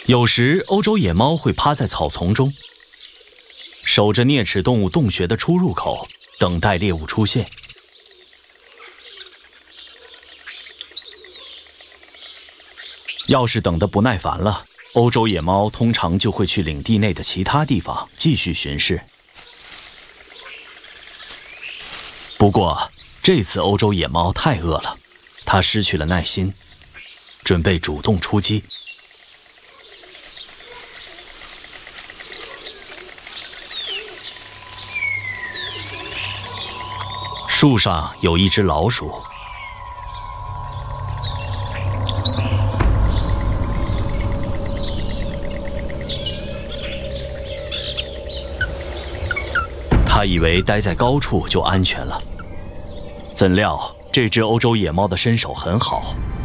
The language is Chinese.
有时，欧洲野猫会趴在草丛中，守着啮齿动物洞穴的出入口，等待猎物出现。要是等得不耐烦了，欧洲野猫通常就会去领地内的其他地方继续巡视。不过，这次欧洲野猫太饿了，它失去了耐心，准备主动出击。树上有一只老鼠，他以为待在高处就安全了，怎料这只欧洲野猫的身手很好，